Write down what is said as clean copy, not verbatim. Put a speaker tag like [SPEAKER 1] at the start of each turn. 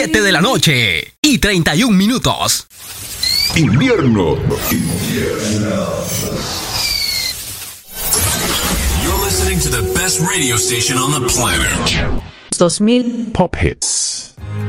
[SPEAKER 1] 7 de la noche y 31 minutos.
[SPEAKER 2] Invierno.
[SPEAKER 3] You're listening to the best radio station on the planet.
[SPEAKER 4] 2000
[SPEAKER 2] Pop Hits.